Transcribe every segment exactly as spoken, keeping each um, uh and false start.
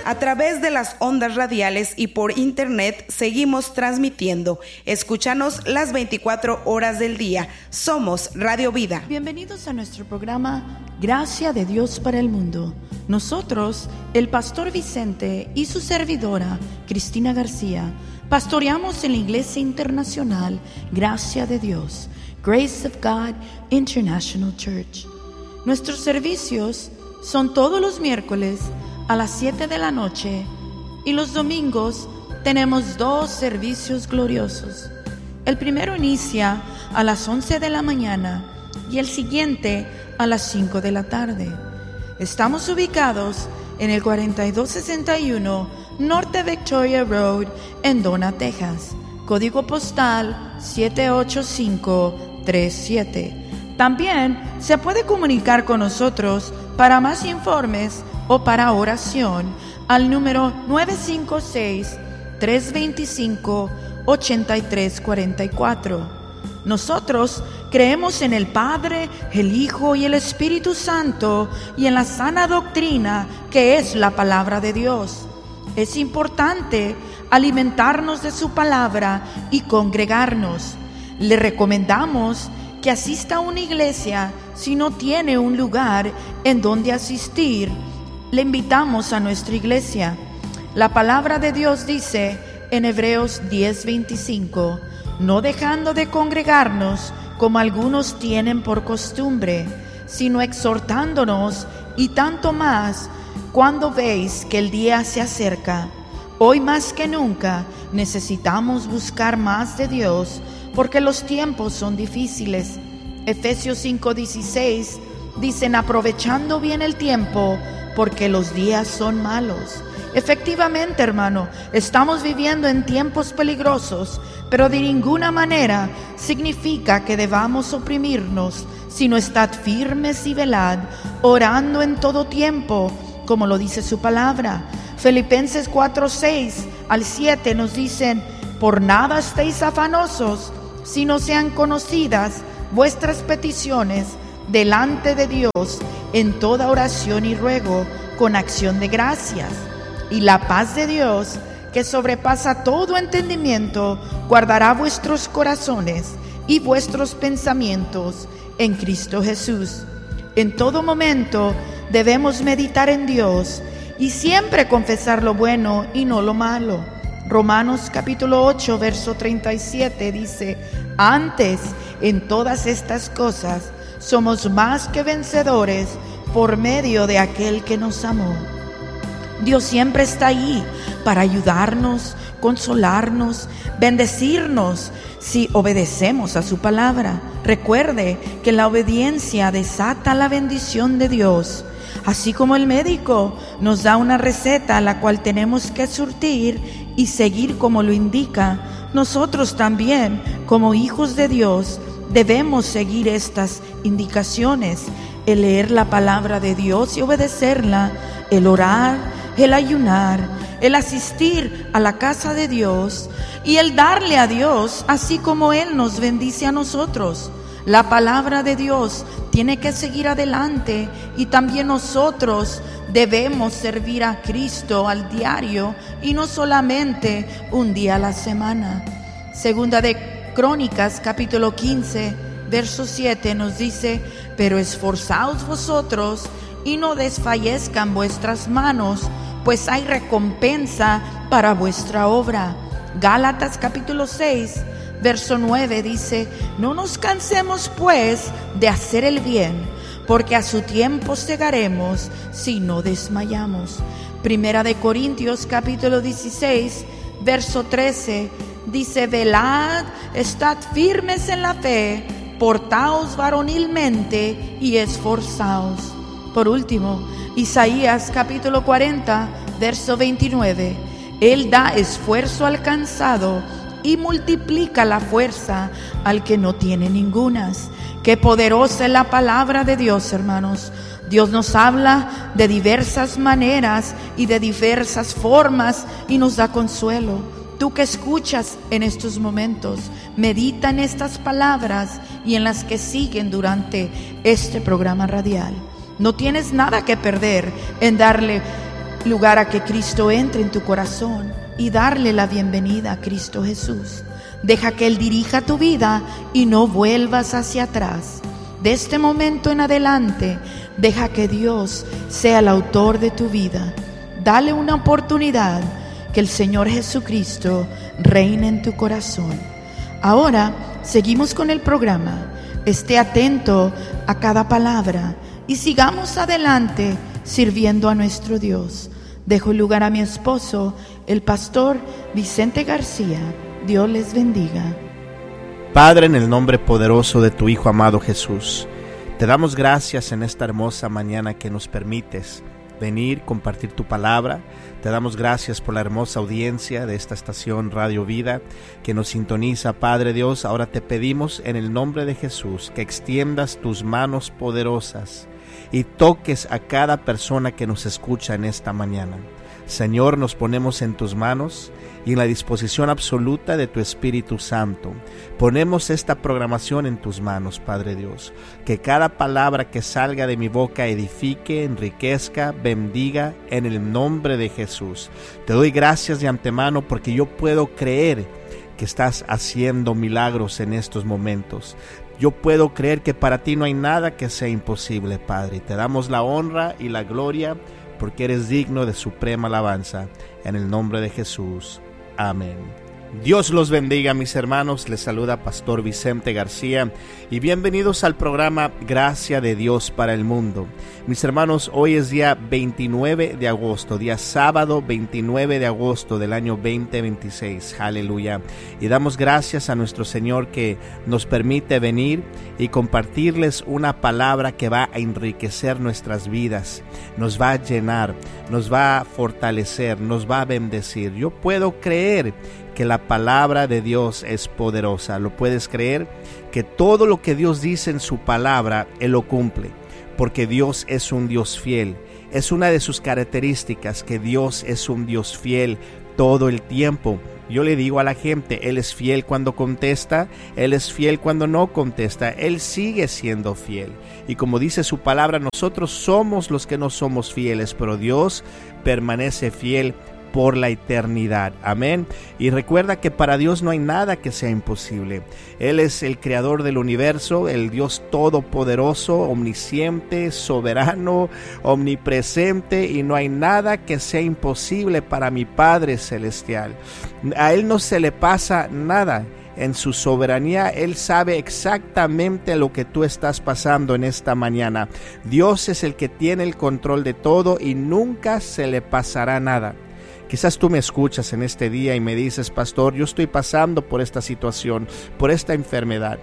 A través de las ondas radiales y por internet seguimos transmitiendo. Escúchanos las veinticuatro horas del día. Somos Radio Vida. Bienvenidos a nuestro programa Gracia de Dios para el Mundo. Nosotros, el pastor Vicente y su servidora Cristina García, pastoreamos en la Iglesia Internacional Gracia de Dios, Grace of God International Church. Nuestros servicios son todos los miércoles a las siete de la noche y los domingos tenemos dos servicios gloriosos. El primero inicia a las once de la mañana y el siguiente a las cinco de la tarde. Estamos ubicados en el cuarenta y dos sesenta y uno Norte Victoria Road en Donna, Texas, código postal siete ocho cinco tres siete. También se puede comunicar con nosotros para más informes o para oración al número nueve cinco seis, tres dos cinco, ocho tres cuatro cuatro. Nosotros creemos en el Padre, el Hijo y el Espíritu Santo y en la sana doctrina que es la palabra de Dios. Es importante alimentarnos de su palabra y congregarnos. Le recomendamos que asista a una iglesia si no tiene un lugar en donde asistir. Le invitamos a nuestra iglesia. La palabra de Dios dice en Hebreos diez veinticinco, no dejando de congregarnos como algunos tienen por costumbre, sino exhortándonos, y tanto más cuando veis que el día se acerca. Hoy más que nunca necesitamos buscar más de Dios porque los tiempos son difíciles. Efesios cinco dieciséis dicen, aprovechando bien el tiempo porque los días son malos. Efectivamente, hermano, estamos viviendo en tiempos peligrosos, pero de ninguna manera significa que debamos oprimirnos, sino estad firmes y velad, orando en todo tiempo, como lo dice su palabra. Filipenses cuatro seis al siete nos dicen, por nada estéis afanosos, sino sean conocidas vuestras peticiones delante de Dios en toda oración y ruego con acción de gracias. Y la paz de Dios, que sobrepasa todo entendimiento, guardará vuestros corazones y vuestros pensamientos en Cristo Jesús. En todo momento debemos meditar en Dios y siempre confesar lo bueno y no lo malo. Romanos capítulo ocho, verso treinta y siete dice, antes en todas estas cosas somos más que vencedores por medio de aquel que nos amó. Dios siempre está ahí para ayudarnos, consolarnos, bendecirnos si obedecemos a su palabra. Recuerde que la obediencia desata la bendición de Dios. Así como el médico nos da una receta a la cual tenemos que surtir y seguir como lo indica, nosotros también, como hijos de Dios, debemos seguir estas indicaciones: el leer la palabra de Dios y obedecerla, el orar, el ayunar, el asistir a la casa de Dios y el darle a Dios así como Él nos bendice a nosotros. La palabra de Dios tiene que seguir adelante y también nosotros debemos servir a Cristo al diario y no solamente un día a la semana. Segunda de Crónicas capítulo quince verso siete nos dice, pero esforzaos vosotros y no desfallezcan vuestras manos, pues hay recompensa para vuestra obra. Gálatas capítulo seis verso nueve dice, no nos cansemos pues de hacer el bien, porque a su tiempo segaremos si no desmayamos. Primera de Corintios capítulo dieciséis verso trece dice, velad, estad firmes en la fe, portaos varonilmente y esforzaos. Por último, Isaías capítulo cuarenta verso veintinueve, Él da esfuerzo al cansado y multiplica la fuerza al que no tiene ningunas. Qué poderosa es la palabra de Dios, hermanos. Dios nos habla de diversas maneras y de diversas formas y nos da consuelo. Tú que escuchas en estos momentos, medita en estas palabras y en las que siguen durante este programa radial. No tienes nada que perder en darle lugar a que Cristo entre en tu corazón y darle la bienvenida a Cristo Jesús. Deja que Él dirija tu vida y no vuelvas hacia atrás. De este momento en adelante, deja que Dios sea el autor de tu vida. Dale una oportunidad, que el Señor Jesucristo reine en tu corazón. Ahora seguimos con el programa. Esté atento a cada palabra y sigamos adelante sirviendo a nuestro Dios. Dejo el lugar a mi esposo, el pastor Vicente García. Dios les bendiga. Padre, en el nombre poderoso de tu Hijo amado Jesús, te damos gracias en esta hermosa mañana que nos permites venir, compartir tu palabra. Te damos gracias por la hermosa audiencia de esta estación Radio Vida que nos sintoniza, Padre Dios. Ahora te pedimos en el nombre de Jesús que extiendas tus manos poderosas y toques a cada persona que nos escucha en esta mañana. Señor, nos ponemos en tus manos y en la disposición absoluta de tu Espíritu Santo. Ponemos esta programación en tus manos, Padre Dios. Que cada palabra que salga de mi boca edifique, enriquezca, bendiga en el nombre de Jesús. Te doy gracias de antemano porque yo puedo creer que estás haciendo milagros en estos momentos. Yo puedo creer que para ti no hay nada que sea imposible, Padre. Te damos la honra y la gloria porque eres digno de suprema alabanza. En el nombre de Jesús. Amén. Dios los bendiga, mis hermanos. Les saluda Pastor Vicente García y bienvenidos al programa Gracia de Dios para el Mundo. Mis hermanos, hoy es día veintinueve de agosto, día sábado veintinueve de agosto del año veinte veintiséis. Aleluya. Y damos gracias a nuestro Señor que nos permite venir y compartirles una palabra que va a enriquecer nuestras vidas, nos va a llenar, nos va a fortalecer, nos va a bendecir. Yo puedo creer que la palabra de Dios es poderosa. ¿Lo puedes creer? Que todo lo que Dios dice en su palabra, Él lo cumple, porque Dios es un Dios fiel. Es una de sus características, que Dios es un Dios fiel todo el tiempo. Yo le digo a la gente, Él es fiel cuando contesta, Él es fiel cuando no contesta, Él sigue siendo fiel. Y como dice su palabra, nosotros somos los que no somos fieles, pero Dios permanece fiel por la eternidad. Amén. Y recuerda que para Dios no hay nada que sea imposible. Él es el creador del universo, el Dios todopoderoso, omnisciente, soberano, omnipresente, y no hay nada que sea imposible para mi Padre celestial. A Él no se le pasa nada. En su soberanía, Él sabe exactamente lo que tú estás pasando en esta mañana. Dios es el que tiene el control de todo y nunca se le pasará nada. Quizás tú me escuchas en este día y me dices, pastor, yo estoy pasando por esta situación, por esta enfermedad.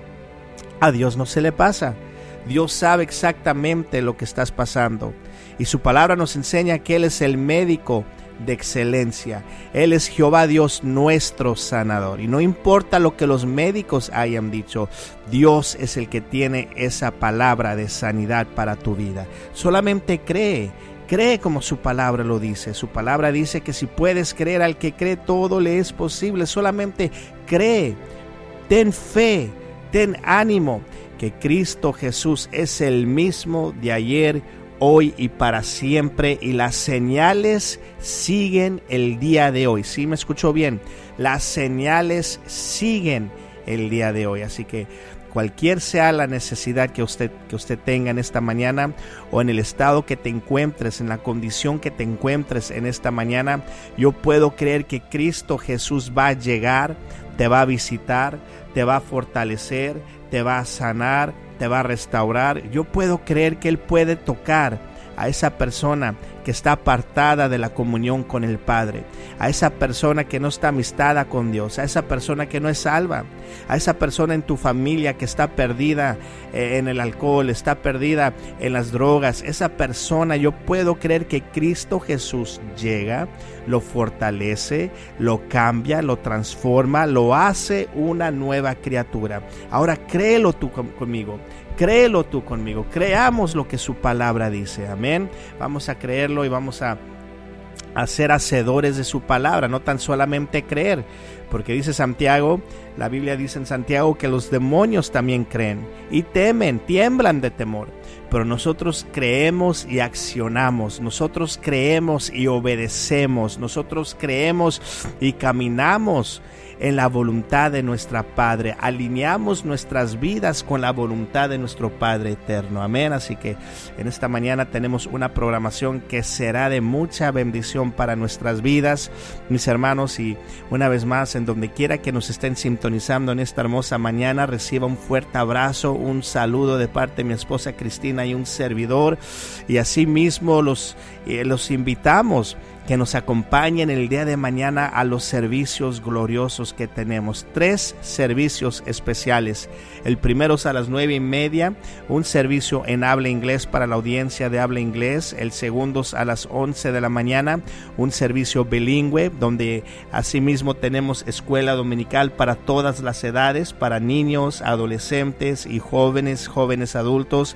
A Dios no se le pasa. Dios sabe exactamente lo que estás pasando. Y su palabra nos enseña que Él es el médico de excelencia. Él es Jehová Dios nuestro sanador. Y no importa lo que los médicos hayan dicho, Dios es el que tiene esa palabra de sanidad para tu vida. Solamente cree. Cree como su palabra lo dice. Su palabra dice que si puedes creer, al que cree todo le es posible. Solamente cree, ten fe, ten ánimo, que Cristo Jesús es el mismo de ayer, hoy y para siempre. Y las señales siguen el día de hoy. ¿Sí me escuchó bien? Las señales siguen el día de hoy. Así que cualquier sea la necesidad que usted, que usted tenga en esta mañana, o en el estado que te encuentres, en la condición que te encuentres en esta mañana, yo puedo creer que Cristo Jesús va a llegar, te va a visitar, te va a fortalecer, te va a sanar, te va a restaurar. Yo puedo creer que Él puede tocar a esa persona que está apartada de la comunión con el Padre, a esa persona que no está amistada con Dios, a esa persona que no es salva, a esa persona en tu familia que está perdida en el alcohol, está perdida en las drogas. Esa persona, yo puedo creer que Cristo Jesús llega, lo fortalece, lo cambia, lo transforma, lo hace una nueva criatura. Ahora créelo tú conmigo. Créelo tú conmigo, creamos lo que su palabra dice, amén. Vamos a creerlo y vamos a, a ser hacedores de su palabra, no tan solamente creer, porque dice Santiago, la Biblia dice en Santiago que los demonios también creen y temen, tiemblan de temor. pero nosotros creemos y accionamos, nosotros creemos y obedecemos, nosotros creemos y caminamos en la voluntad de nuestro Padre, alineamos nuestras vidas con la voluntad de nuestro Padre eterno. Amén. Así que en esta mañana tenemos una programación que será de mucha bendición para nuestras vidas, mis hermanos, y una vez más, en donde quiera que nos estén sintonizando en esta hermosa mañana, reciba un fuerte abrazo, un saludo de parte de mi esposa Cristina y un servidor, y asimismo los, eh, los invitamos que nos acompañen el día de mañana a los servicios gloriosos que tenemos. Tres servicios especiales. El primero es a las nueve y media, un servicio en habla inglés para la audiencia de habla inglés. El segundo es a las once de la mañana, un servicio bilingüe, donde asimismo tenemos escuela dominical para todas las edades, para niños, adolescentes y jóvenes, jóvenes adultos.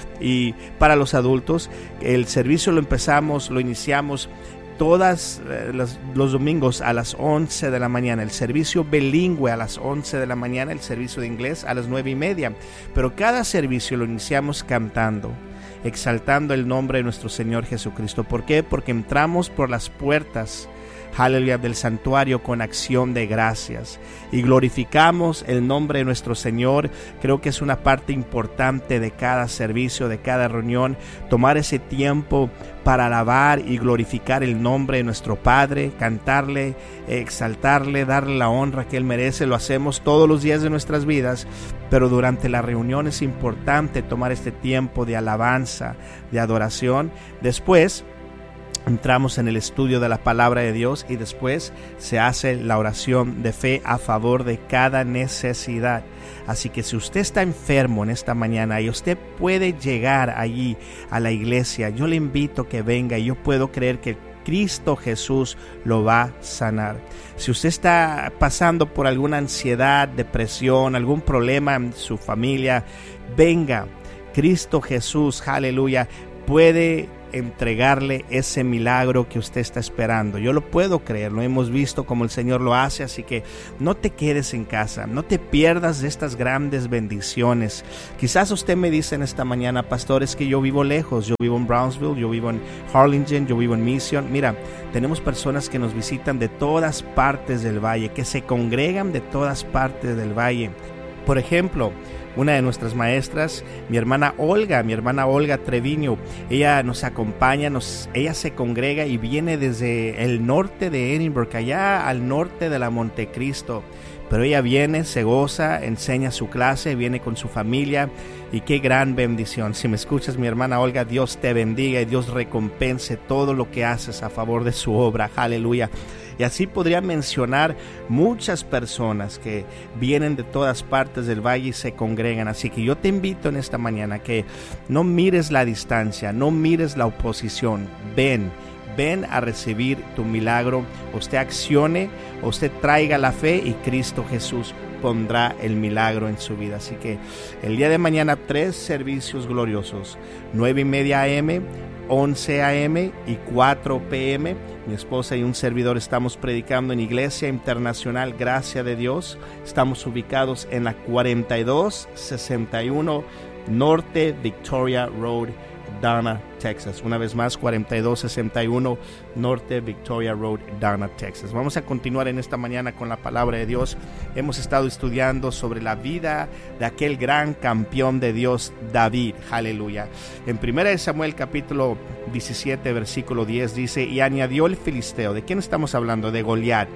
Y para los adultos, el servicio lo empezamos, lo iniciamos todas eh, las, los domingos a las once de la mañana, el servicio bilingüe a las once de la mañana, el servicio de inglés a las nueve y media, pero cada servicio lo iniciamos cantando, exaltando el nombre de nuestro Señor Jesucristo. ¿Por qué? Porque entramos por las puertas, aleluya, del santuario con acción de gracias y glorificamos el nombre de nuestro Señor. Creo que es una parte importante de cada servicio, de cada reunión, tomar ese tiempo para alabar y glorificar el nombre de nuestro Padre, cantarle, exaltarle, darle la honra que Él merece. Lo hacemos todos los días de nuestras vidas, pero durante la reunión es importante tomar este tiempo de alabanza, de adoración. Después entramos en el estudio de la palabra de Dios y después se hace la oración de fe a favor de cada necesidad. Así que si usted está enfermo en esta mañana y usted puede llegar allí a la iglesia, yo le invito a que venga y yo puedo creer que Cristo Jesús lo va a sanar. Si usted está pasando por alguna ansiedad, depresión, algún problema en su familia, venga. Cristo Jesús, aleluya, puede entregarle ese milagro que usted está esperando. Yo lo puedo creer, lo hemos visto como el Señor lo hace, así que no te quedes en casa, no te pierdas de estas grandes bendiciones. Quizás usted me dice en esta mañana, pastor, es que yo vivo lejos, yo vivo en Brownsville, yo vivo en Harlingen, yo vivo en Mission. Mira, tenemos personas que nos visitan de todas partes del valle, que se congregan de todas partes del valle. Por ejemplo, una de nuestras maestras, mi hermana Olga, mi hermana Olga Treviño, ella nos acompaña, nos, ella se congrega y viene desde el norte de Edinburgh, allá al norte de la Montecristo. Pero ella viene, se goza, enseña su clase, viene con su familia y qué gran bendición. Si me escuchas, mi hermana Olga, Dios te bendiga y Dios recompense todo lo que haces a favor de su obra. Aleluya. Y así podría mencionar muchas personas que vienen de todas partes del valle y se congregan. Así que yo te invito en esta mañana que no mires la distancia, no mires la oposición. Ven, ven a recibir tu milagro. Usted accione, usted traiga la fe y Cristo Jesús pondrá el milagro en su vida. Así que el día de mañana tres servicios gloriosos, nueve y media a eme, once a eme y cuatro pe eme. Mi esposa y un servidor estamos predicando en Iglesia Internacional Gracia de Dios. Estamos ubicados en la cuarenta y dos sesenta y uno Norte Victoria Road, Donna, Texas. Una vez más, cuarenta y dos sesenta y uno Norte Victoria Road, Donna, Texas. Vamos a continuar en esta mañana con la palabra de Dios. Hemos estado estudiando sobre la vida de aquel gran campeón de Dios, David. Aleluya. En primera de Samuel capítulo diecisiete versículo diez dice: y añadió el filisteo. ¿De quién estamos hablando? De Goliat,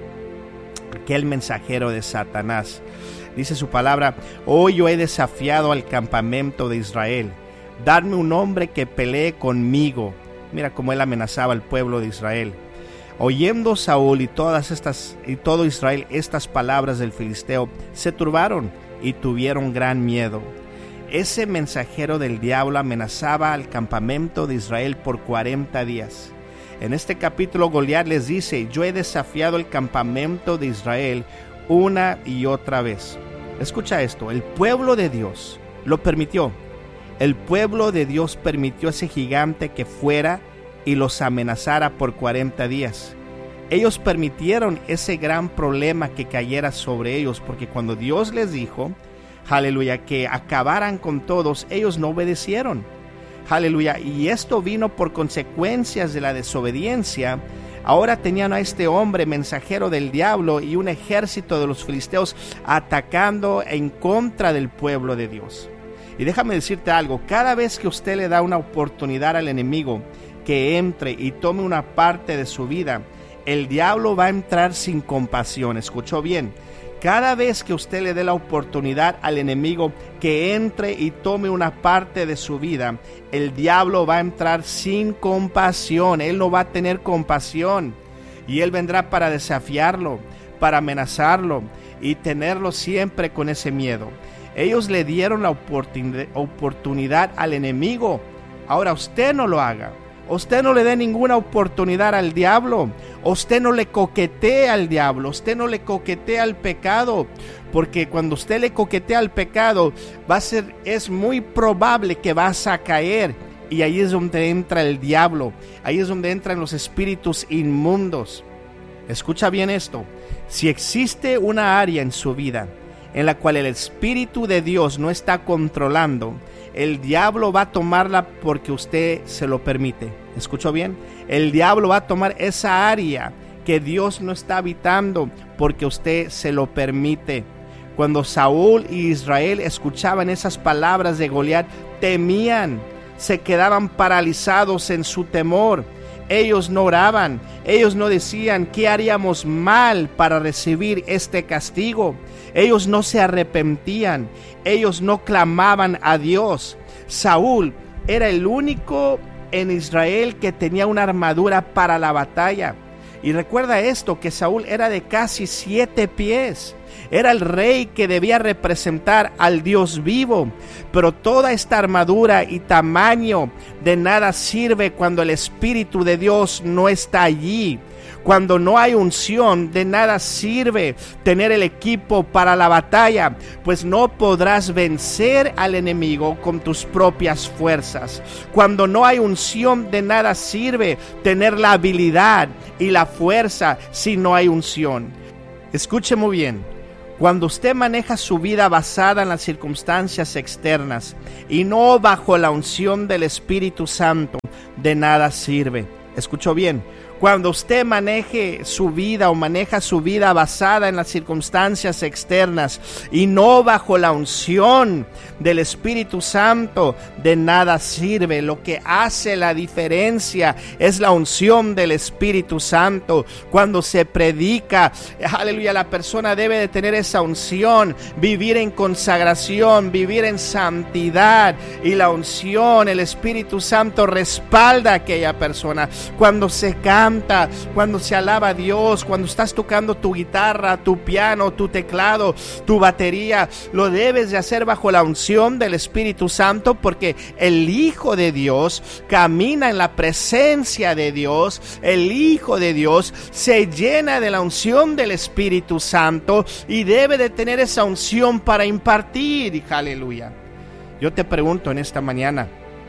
aquel mensajero de Satanás. Dice su palabra: hoy yo he desafiado al campamento de Israel. Dadme un hombre que pelee conmigo. Mira cómo él amenazaba al pueblo de Israel. Oyendo Saúl y todas estas y todo Israel estas palabras del filisteo, se turbaron y tuvieron gran miedo. Ese mensajero del diablo amenazaba al campamento de Israel por cuarenta días. En este capítulo Goliat les dice: yo he desafiado el campamento de Israel una y otra vez. Escucha esto, el pueblo de Dios lo permitió. El pueblo de Dios permitió a ese gigante que fuera y los amenazara por cuarenta días. Ellos permitieron ese gran problema que cayera sobre ellos, porque cuando Dios les dijo, aleluya, que acabaran con todos, ellos no obedecieron. Aleluya. Y esto vino por consecuencias de la desobediencia. Ahora tenían a este hombre mensajero del diablo y un ejército de los filisteos atacando en contra del pueblo de Dios. Y déjame decirte algo, cada vez que usted le da una oportunidad al enemigo que entre y tome una parte de su vida, el diablo va a entrar sin compasión. ¿Escuchó bien? Cada vez que usted le dé la oportunidad al enemigo que entre y tome una parte de su vida, el diablo va a entrar sin compasión. Él no va a tener compasión. Y él vendrá para desafiarlo, para amenazarlo y tenerlo siempre con ese miedo. Ellos le dieron la oportun- oportunidad al enemigo. Ahora usted no lo haga. Usted no le dé ninguna oportunidad al diablo. Usted no le coquetee al diablo. Usted no le coquetee al pecado. Porque cuando usted le coquetea al pecado, va a ser, es muy probable que vas a caer. Y ahí es donde entra el diablo. Ahí es donde entran los espíritus inmundos. Escucha bien esto. Si existe una área en su vida en la cual el Espíritu de Dios no está controlando, el diablo va a tomarla porque usted se lo permite. ¿Escuchó bien? El diablo va a tomar esa área que Dios no está habitando porque usted se lo permite. Cuando Saúl y Israel escuchaban esas palabras de Goliat, temían, se quedaban paralizados en su temor. Ellos no oraban, ellos no decían qué haríamos mal para recibir este castigo. Ellos no se arrepentían, ellos no clamaban a Dios. Saúl era el único en Israel que tenía una armadura para la batalla. Y recuerda esto, que Saúl era de casi siete pies. Era el rey que debía representar al Dios vivo. Pero toda esta armadura y tamaño de nada sirve cuando el Espíritu de Dios no está allí. Cuando no hay unción, de nada sirve tener el equipo para la batalla, pues no podrás vencer al enemigo con tus propias fuerzas. Cuando no hay unción, de nada sirve tener la habilidad y la fuerza si no hay unción. Escuche muy bien. Cuando usted maneja su vida basada en las circunstancias externas y no bajo la unción del Espíritu Santo, de nada sirve. ¿Escuchó bien? Cuando usted maneje su vida o maneja su vida basada en las circunstancias externas y no bajo la unción del Espíritu Santo, de nada sirve. Lo que hace la diferencia es la unción del Espíritu Santo. Cuando se predica, aleluya, la persona debe de tener esa unción, vivir en consagración, vivir en santidad, y la unción, el Espíritu Santo respalda a aquella persona. Cuando se cambia, cuando se alaba a Dios, cuando estás tocando tu guitarra, tu piano, tu teclado, tu batería, lo debes de hacer bajo la unción del Espíritu Santo, porque el Hijo de Dios camina en la presencia de Dios. El Hijo de Dios se llena de la unción del Espíritu Santo y debe de tener esa unción para impartir. Aleluya. Yo te pregunto en esta mañana,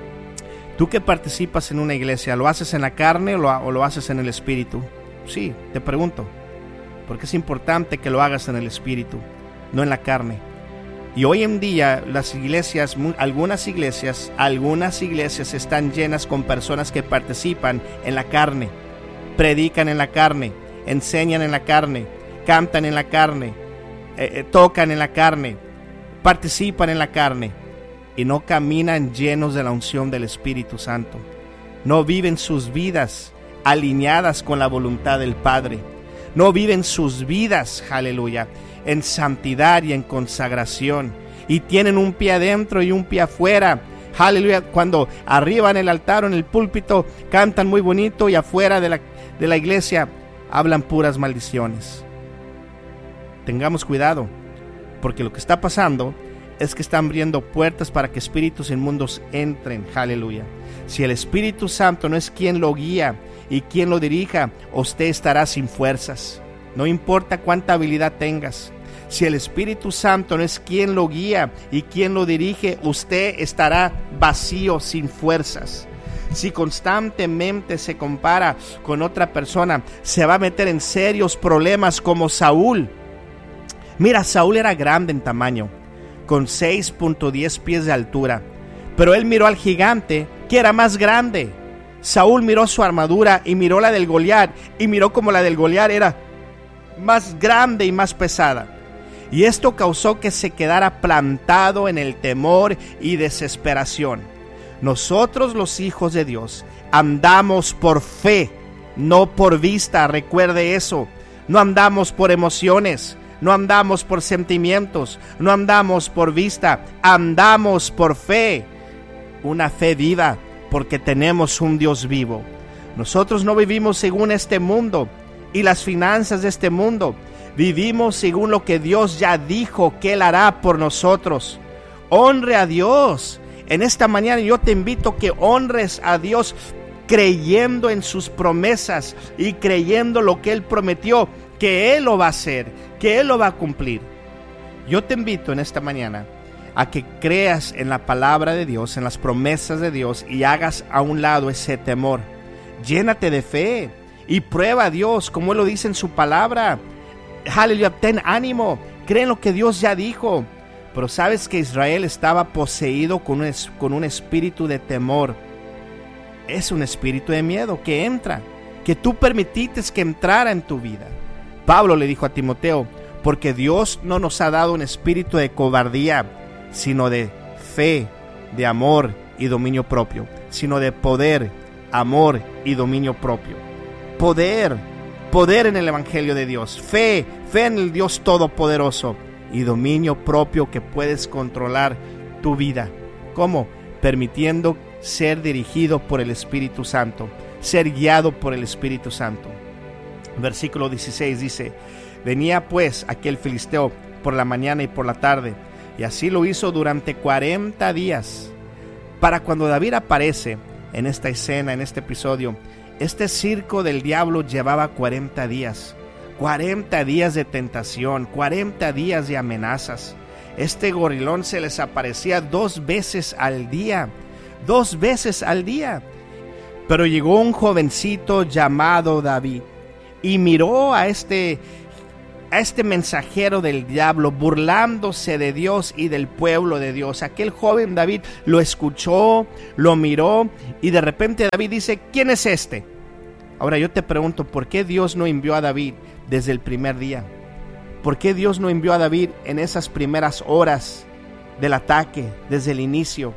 tú que participas en una iglesia, ¿lo haces en la carne o lo, o lo haces en el espíritu? Sí, te pregunto, porque es importante que lo hagas en el espíritu, no en la carne. Y hoy en día las iglesias, algunas iglesias, algunas iglesias están llenas con personas que participan en la carne, predican en la carne, enseñan en la carne, cantan en la carne, eh, eh, tocan en la carne, participan en la carne. Y no caminan llenos de la unción del Espíritu Santo. No viven sus vidas alineadas con la voluntad del Padre. No viven sus vidas, aleluya, en santidad y en consagración. Y tienen un pie adentro y un pie afuera. Aleluya. Cuando arriba en el altar o en el púlpito cantan muy bonito, y afuera de la, de la iglesia hablan puras maldiciones. Tengamos cuidado, porque lo que está pasando es que están abriendo puertas para que espíritus inmundos entren. Aleluya. Si el Espíritu Santo no es quien lo guía y quien lo dirija, usted estará sin fuerzas. No importa cuánta habilidad tengas. Si el Espíritu Santo no es quien lo guía y quien lo dirige, usted estará vacío, sin fuerzas. Si constantemente se compara con otra persona, se va a meter en serios problemas como Saúl. Mira, Saúl era grande en tamaño, con seis punto diez pies de altura, pero él miró al gigante que era más grande. Saúl miró su armadura y miró la del Goliat, y miró como la del Goliat era más grande y más pesada. Y esto causó que se quedara plantado en el temor y desesperación. Nosotros, los hijos de Dios, andamos por fe, no por vista. Recuerde eso. No andamos por emociones, no andamos por sentimientos, no andamos por vista, andamos por fe. Una fe viva, porque tenemos un Dios vivo. Nosotros no vivimos según este mundo y las finanzas de este mundo. Vivimos según lo que Dios ya dijo que Él hará por nosotros. Honre a Dios. En esta mañana yo te invito a que honres a Dios creyendo en sus promesas y creyendo lo que Él prometió, que Él lo va a hacer, que Él lo va a cumplir. Yo te invito en esta mañana a que creas en la palabra de Dios, en las promesas de Dios, y hagas a un lado ese temor. Llénate de fe y prueba a Dios como Él lo dice en su palabra. Aleluya, ten ánimo, cree en lo que Dios ya dijo. Pero sabes que Israel estaba poseído con un, con un espíritu de temor. Es un espíritu de miedo que entra, que tú permitiste que entrara en tu vida. Pablo le dijo a Timoteo, porque Dios no nos ha dado un espíritu de cobardía, sino de fe, de amor y dominio propio, sino de poder, amor y dominio propio. Poder, poder en el Evangelio de Dios, fe, fe en el Dios Todopoderoso y dominio propio que puedes controlar tu vida. ¿Cómo? Permitiendo ser dirigido por el Espíritu Santo, ser guiado por el Espíritu Santo. Versículo dieciséis dice, venía pues aquel filisteo por la mañana y por la tarde, y así lo hizo durante cuarenta días. Para cuando David aparece en esta escena, en este episodio, este circo del diablo llevaba cuarenta días. cuarenta días de tentación, cuarenta días de amenazas. Este gorilón se les aparecía dos veces al día, dos veces al día. Pero llegó un jovencito llamado David y miró a este, a este mensajero del diablo burlándose de Dios y del pueblo de Dios. Aquel joven David lo escuchó, lo miró y de repente David dice, ¿quién es este? Ahora yo te pregunto, ¿por qué Dios no envió a David desde el primer día? ¿Por qué Dios no envió a David en esas primeras horas del ataque, desde el inicio?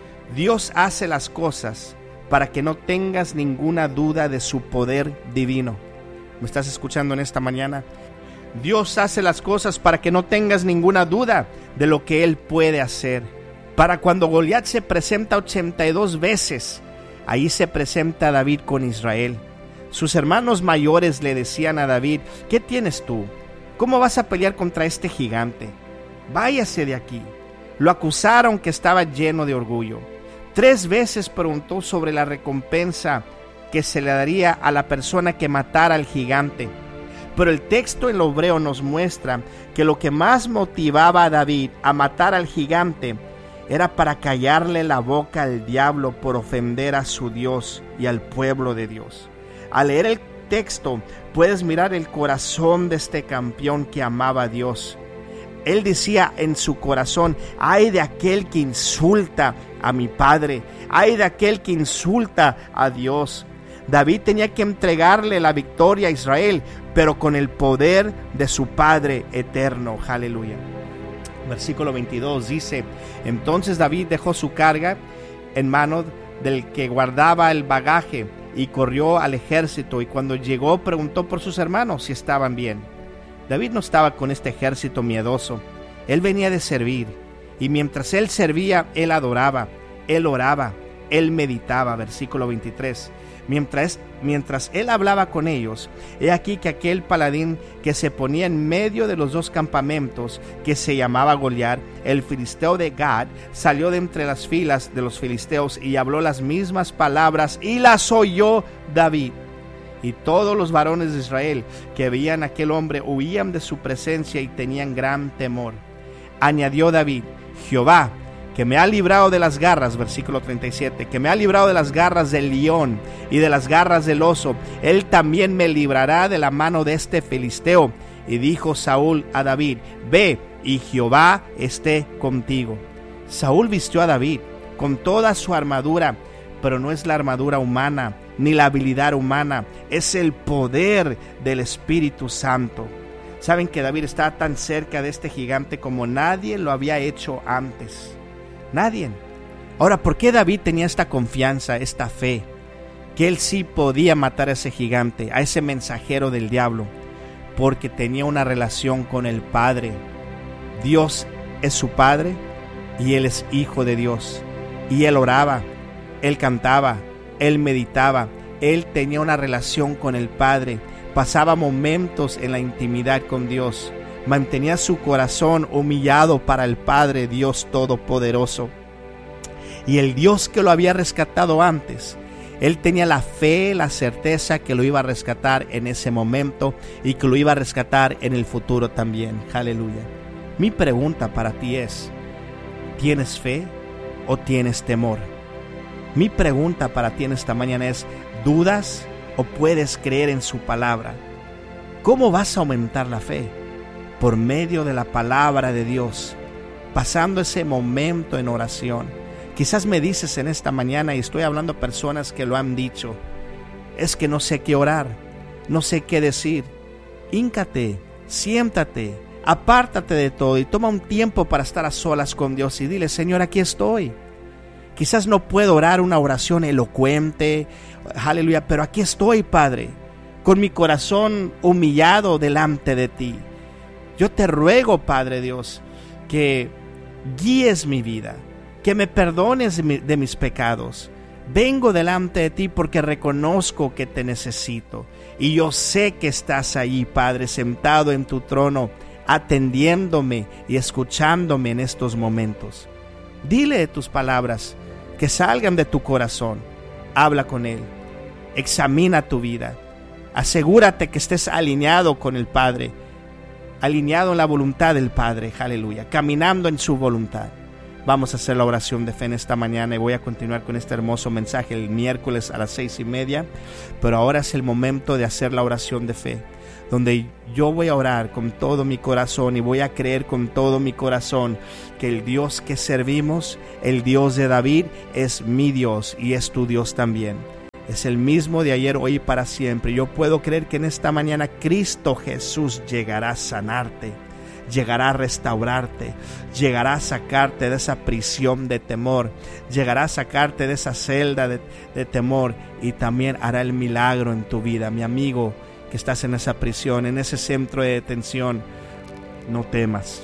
Dios hace las cosas para que no tengas ninguna duda de su poder divino. ¿Me estás escuchando en esta mañana? Dios hace las cosas para que no tengas ninguna duda de lo que Él puede hacer. Para cuando Goliat se presenta ochenta y dos veces, ahí se presenta David con Israel. Sus hermanos mayores le decían a David, ¿qué tienes tú? ¿Cómo vas a pelear contra este gigante? Váyase de aquí. Lo acusaron que estaba lleno de orgullo. Tres veces preguntó sobre la recompensa que se le daría a la persona que matara al gigante. Pero el texto en lo hebreo nos muestra que lo que más motivaba a David a matar al gigante era para callarle la boca al diablo por ofender a su Dios y al pueblo de Dios. Al leer el texto puedes mirar el corazón de este campeón que amaba a Dios. Él decía en su corazón, ay de aquel que insulta a mi padre, ay de aquel que insulta a Dios. David tenía que entregarle la victoria a Israel, pero con el poder de su Padre eterno. Aleluya. Versículo veintidós dice, entonces David dejó su carga en manos del que guardaba el bagaje y corrió al ejército, y cuando llegó preguntó por sus hermanos si estaban bien. David no estaba con este ejército miedoso. Él venía de servir, y mientras él servía, él adoraba, él oraba, él meditaba. Versículo veintitrés. Mientras, mientras él hablaba con ellos, he aquí que aquel paladín que se ponía en medio de los dos campamentos, que se llamaba Goliat, el filisteo de Gad, salió de entre las filas de los filisteos y habló las mismas palabras, y las oyó David. Y todos los varones de Israel que veían a aquel hombre huían de su presencia y tenían gran temor. Añadió David, Jehová, que me ha librado de las garras, versículo treinta y siete, que me ha librado de las garras del león y de las garras del oso, él también me librará de la mano de este filisteo. Y dijo Saúl a David, ve, y Jehová esté contigo. Saúl vistió a David con toda su armadura pero no es la armadura humana ni la habilidad humana, es el poder del Espíritu Santo. Saben que David estaba tan cerca de este gigante como nadie lo había hecho antes. Nadie. Ahora, ¿por qué David tenía esta confianza, esta fe? Que él sí podía matar a ese gigante, a ese mensajero del diablo, porque tenía una relación con el Padre. Dios es su Padre y él es hijo de Dios. Y él oraba, él cantaba, él meditaba, él tenía una relación con el Padre, pasaba momentos en la intimidad con Dios, mantenía su corazón humillado para el Padre Dios Todopoderoso. Y el Dios que lo había rescatado antes, él tenía la fe, la certeza que lo iba a rescatar en ese momento y que lo iba a rescatar en el futuro también. Aleluya. Mi pregunta para ti es, ¿tienes fe o tienes temor? Mi pregunta para ti en esta mañana es, ¿dudas o puedes creer en su palabra? ¿Cómo vas a aumentar la fe? Por medio de la palabra de Dios, pasando ese momento en oración. Quizás me dices en esta mañana, y estoy hablando a personas que lo han dicho, es que no sé qué orar, no sé qué decir. Híncate, siéntate, apártate de todo y toma un tiempo para estar a solas con Dios y dile, Señor, aquí estoy. Quizás no puedo orar una oración elocuente, aleluya, pero aquí estoy, Padre, con mi corazón humillado delante de ti. Yo te ruego, Padre Dios, que guíes mi vida, que me perdones de mis pecados. Vengo delante de ti porque reconozco que te necesito. Y yo sé que estás allí, Padre, sentado en tu trono, atendiéndome y escuchándome en estos momentos. Dile tus palabras que salgan de tu corazón. Habla con Él. Examina tu vida. Asegúrate que estés alineado con el Padre, alineado en la voluntad del Padre, aleluya, caminando en su voluntad. Vamos a hacer la oración de fe en esta mañana y voy a continuar con este hermoso mensaje el miércoles a las seis y media, pero ahora es el momento de hacer la oración de fe, donde yo voy a orar con todo mi corazón y voy a creer con todo mi corazón que el Dios que servimos, el Dios de David, es mi Dios y es tu Dios también. Es el mismo de ayer, hoy y para siempre. Yo puedo creer que en esta mañana Cristo Jesús llegará a sanarte, llegará a restaurarte, llegará a sacarte de esa prisión de temor, llegará a sacarte de esa celda de, de temor y también hará el milagro en tu vida. Mi amigo que estás en esa prisión, en ese centro de detención, no temas.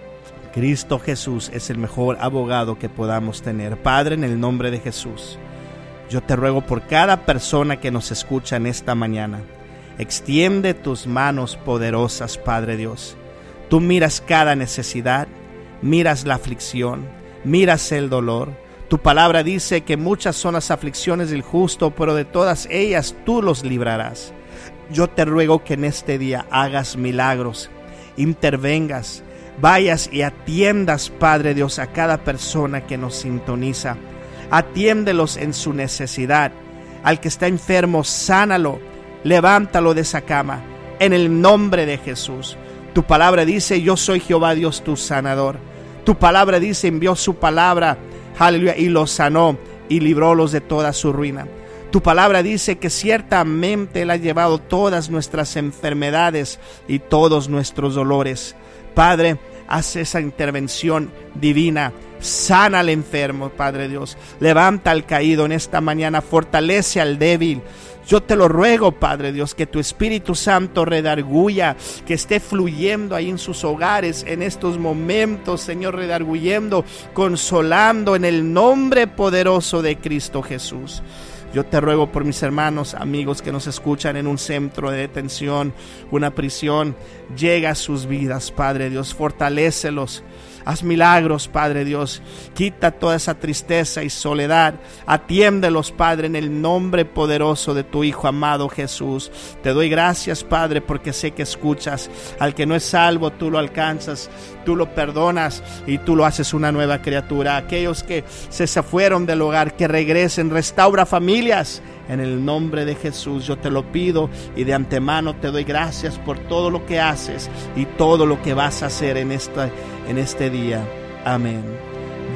Cristo Jesús es el mejor abogado que podamos tener. Padre, en el nombre de Jesús, yo te ruego por cada persona que nos escucha en esta mañana. Extiende tus manos poderosas, Padre Dios. Tú miras cada necesidad, miras la aflicción, miras el dolor. Tu palabra dice que muchas son las aflicciones del justo, pero de todas ellas tú los librarás. Yo te ruego que en este día hagas milagros, intervengas, vayas y atiendas, Padre Dios, a cada persona que nos sintoniza. Atiéndelos en su necesidad. Al que está enfermo, sánalo, levántalo de esa cama, en el nombre de Jesús. Tu palabra dice, yo soy Jehová Dios tu sanador. Tu palabra dice, envió su palabra, aleluya, y los sanó y librólos de toda su ruina. Tu palabra dice que ciertamente Él ha llevado todas nuestras enfermedades y todos nuestros dolores. Padre, haz esa intervención divina. Sana al enfermo, Padre Dios. Levanta al caído en esta mañana. Fortalece al débil. Yo te lo ruego, Padre Dios, que tu Espíritu Santo redarguya, que esté fluyendo ahí en sus hogares en estos momentos, Señor, redarguyendo, consolando en el nombre poderoso de Cristo Jesús. Yo te ruego por mis hermanos, amigos que nos escuchan en un centro de detención, una prisión. Llega a sus vidas, Padre Dios, fortalécelos. Haz milagros, Padre Dios. Quita toda esa tristeza y soledad. Atiéndelos, Padre, en el nombre poderoso de tu Hijo amado Jesús. Te doy gracias, Padre, porque sé que escuchas. Al que no es salvo, tú lo alcanzas, tú lo perdonas y tú lo haces una nueva criatura. Aquellos que se fueron del hogar, que regresen, restaura familias. En el nombre de Jesús yo te lo pido y de antemano te doy gracias por todo lo que haces y todo lo que vas a hacer en, esta, en este día. Amén.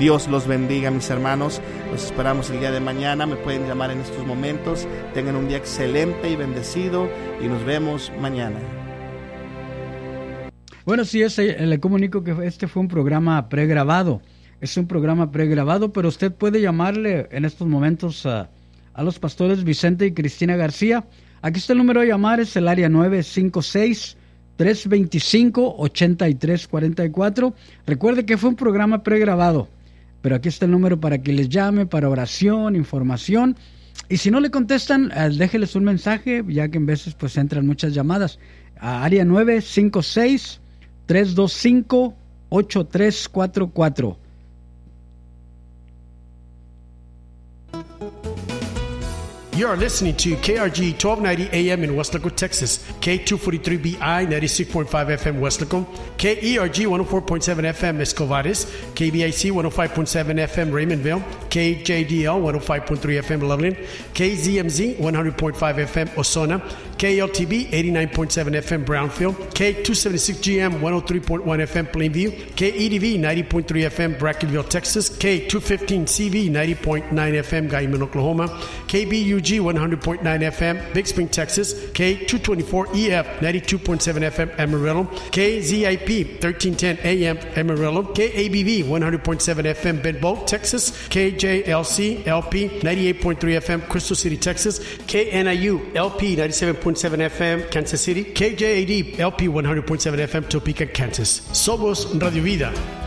Dios los bendiga, mis hermanos. Los esperamos el día de mañana. Me pueden llamar en estos momentos. Tengan un día excelente y bendecido y nos vemos mañana. Bueno, sí, ese, le comunico que este fue un programa pregrabado. Es un programa pregrabado, pero usted puede llamarle en estos momentos a, a los pastores Vicente y Cristina García. Aquí está el número de llamar, es el área nueve cinco seis, tres dos cinco, ocho tres cuatro cuatro. Recuerde que fue un programa pregrabado, pero aquí está el número para que les llame para oración, información. Y si no le contestan, eh, déjeles un mensaje, ya que en veces pues entran muchas llamadas. A área nueve cinco seis, tres dos cinco, ocho tres cuatro cuatro. You are listening to K R G twelve ninety A M in West Laco, Texas, K two forty-three B I ninety-six point five F M West Laco, K E R G one oh four point seven F M Escovares, K B I C one oh five point seven F M Raymondville, K J D L one oh five point three F M Loveland, K Z M Z one hundred point five F M Osona, K L T B eighty-nine point seven F M Brownfield, K two seventy-six G M one oh three point one F M Plainview, K E D V ninety point three F M Brackenville, Texas, K two fifteen C V ninety point nine F M Guyman, Oklahoma, K B U G one hundred point nine F M Big Spring, Texas, K two twenty-four E F ninety-two point seven F M Amarillo, K Z I P thirteen ten A M Amarillo, K A B V one hundred point seven F M Benbow, Texas, K J L C L P ninety-eight point three F M Crystal City, Texas, K N I U L P ninety-seven point seven F M Kansas City, K J A D L P one hundred point seven F M Topeka, Kansas. Somos Radio Vida.